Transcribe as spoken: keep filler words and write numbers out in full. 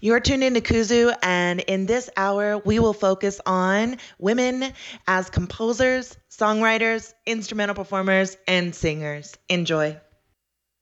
You're tuned into Kuzu, and in this hour, we will focus on women as composers, songwriters, instrumental performers, and singers. Enjoy.